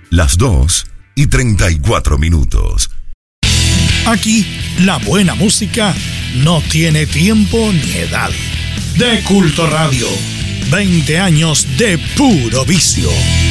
las 2:34. Aquí, la buena música no tiene tiempo ni edad. De Culto Radio, 20 años de puro vicio.